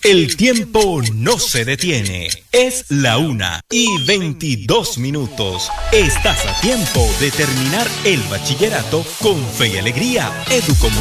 El tiempo no se detiene. Es la 1:22. Estás a tiempo de terminar el bachillerato con fe y alegría. Educomunicación.